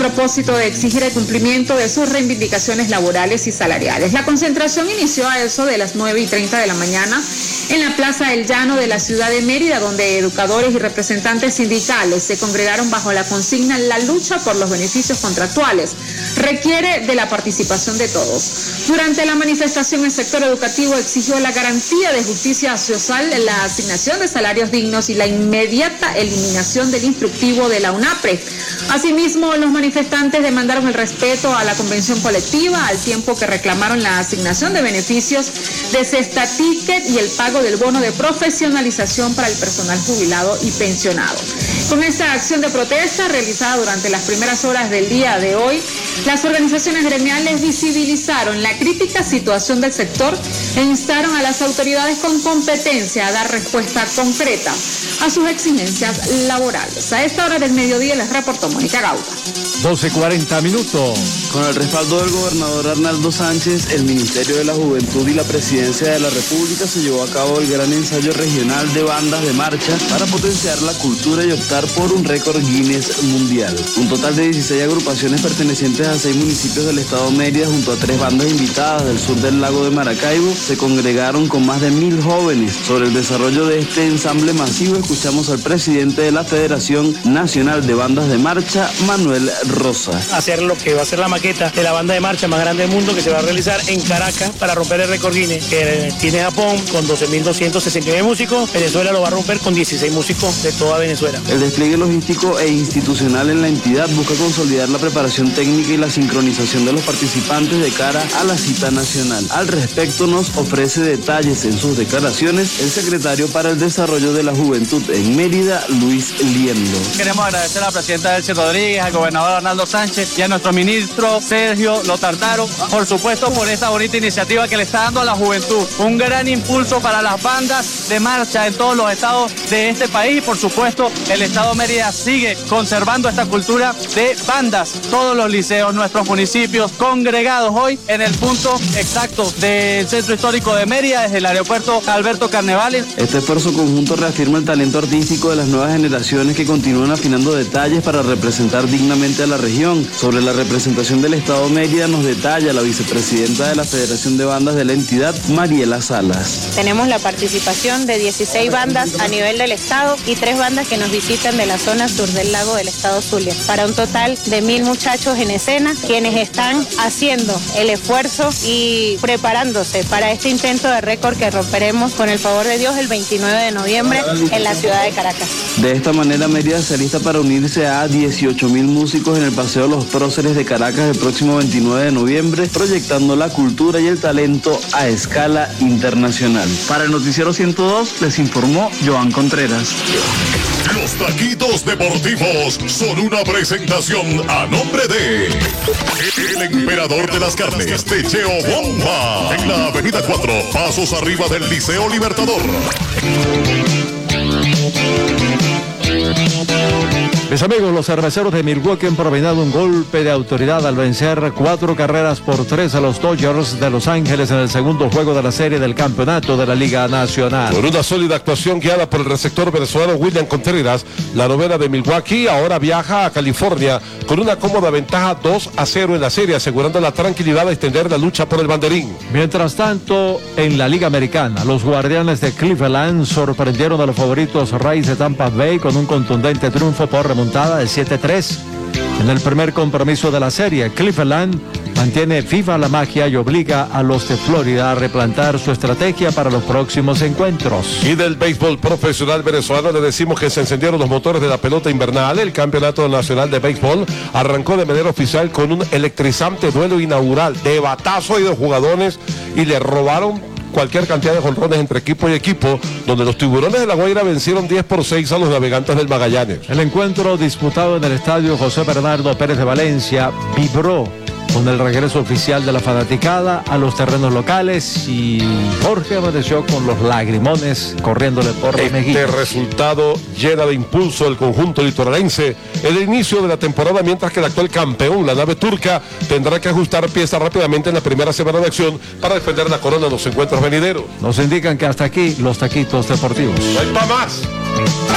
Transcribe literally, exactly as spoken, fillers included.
propósito de exigir el cumplimiento de sus reivindicaciones laborales y salariales. La concentración inició a eso de las nueve y treinta de la mañana en la Plaza El Llano de la ciudad de Mérida, donde educadores y representantes sindicales se congregaron bajo la consigna "La lucha por los beneficios contractuales requiere de la participación de todos". Durante la manifestación, el sector educativo exigió la garantía de justicia social, la asignación de salarios dignos y la inmediata eliminación del instructivo de la UNAPRE. Asimismo, los manifestantes demandaron el respeto a la convención colectiva, al tiempo que reclamaron la asignación de beneficios de cesta ticket y el pago del bono de profesionalización para el personal jubilado y pensionado. Con esta acción de protesta realizada durante las primeras horas del día de hoy, las organizaciones gremiales visibilizaron la crítica situación del sector e instaron a las autoridades con competencia a dar respuesta concreta a sus exigencias laborales. A esta hora del mediodía les reportó Mónica Gauta. doce cuarenta minutos. Con el respaldo del gobernador Arnaldo Sánchez, el Ministerio de la Juventud y la Presidencia de la República se llevó a cabo el gran ensayo regional de bandas de marcha para potenciar la cultura y optar por un récord Guinness mundial. Un total de dieciséis agrupaciones pertenecientes a seis municipios del estado Mérida, junto a tres bandas invitadas del sur del lago de Maracaibo, se congregaron con más de mil jóvenes. Sobre el desarrollo de este ensamble masivo, escuchamos al presidente de la Federación Nacional de Bandas de Marcha, Manuel Rosa. Hacer lo que va a ser la maqueta de la banda de marcha más grande del mundo, que se va a realizar en Caracas para romper el récord Guinness que tiene Japón con doce mil doscientos sesenta y nueve músicos. Venezuela lo va a romper con dieciséis músicos de toda Venezuela. El despliegue logístico e institucional en la entidad busca consolidar la preparación técnica y la sincronización de los participantes de cara a la cita nacional. Al respecto nos ofrece detalles en sus declaraciones el secretario para el Desarrollo de la Juventud en Mérida, Luis Liendo. Queremos agradecer a la presidenta Delcy Rodríguez, al gobernador Arnaldo Sánchez y a nuestro ministro Sergio Lotartaro, por supuesto, por esta bonita iniciativa que le está dando a la juventud. Un gran impulso para las bandas de marcha en todos los estados de este país y, por supuesto, el estado Mérida sigue conservando esta cultura de bandas. Todos los liceos, nuestros municipios congregados hoy en el punto exacto del centro histórico de Mérida, desde el aeropuerto Alberto Carnevales. Este esfuerzo conjunto reafirma el talento artístico de las nuevas generaciones que continúan afinando detalles para representar dignamente a la región. Sobre la representación del estado Mérida nos detalla la vicepresidenta de la Federación de Bandas de la entidad, Mariela Salas. Tenemos la participación de dieciséis bandas a nivel del estado y tres bandas que nos visitan de la zona sur del lago del estado Zulia, para un total de mil muchachos en escena, quienes están haciendo el esfuerzo y preparándose para este intento de récord que romperemos con el favor de Dios el veintinueve de noviembre en la ciudad de Caracas. De esta manera, Mérida se alista para unirse a dieciocho mil músicos en el Paseo Los Próceres de Caracas el próximo veintinueve de noviembre, proyectando la cultura y el talento a escala internacional. Para el Noticiero ciento dos les informó Joan Contreras. Los taquitos deportivos son una presentación a nombre de el emperador de las carnes, Techeo Bomba, en la avenida cuatro, pasos arriba del Liceo Libertador. Mis amigos, los cerveceros de Milwaukee han provenado un golpe de autoridad al vencer cuatro carreras por tres a los Dodgers de Los Ángeles en el segundo juego de la serie del campeonato de la Liga Nacional. Por una sólida actuación guiada por el receptor venezolano William Contreras, la novena de Milwaukee ahora viaja a California con una cómoda ventaja dos a cero en la serie, asegurando la tranquilidad de extender la lucha por el banderín. Mientras tanto, en la Liga Americana, los Guardianes de Cleveland sorprendieron a los favoritos Rays de Tampa Bay con un contundente triunfo por remontada de siete tres. En el primer compromiso de la serie, Cleveland mantiene viva la magia y obliga a los de Florida a replantar su estrategia para los próximos encuentros. Y del béisbol profesional venezolano le decimos que se encendieron los motores de la pelota invernal. El Campeonato Nacional de Béisbol arrancó de manera oficial con un electrizante duelo inaugural de batazo y de jugadores, y le robaron cualquier cantidad de jonrones entre equipo y equipo, donde los Tiburones de La Guaira vencieron diez por seis a los Navegantes del Magallanes. El encuentro disputado en el estadio José Bernardo Pérez de Valencia vibró con el regreso oficial de la fanaticada a los terrenos locales, y Jorge amaneció con los lagrimones corriéndole por las mejillas. Este resultado llena de impulso el conjunto litoralense en el inicio de la temporada, mientras que el actual campeón, la nave turca, tendrá que ajustar piezas rápidamente en la primera semana de acción para defender la corona en los encuentros venideros. Nos indican que hasta aquí los taquitos deportivos. No hay pa' más.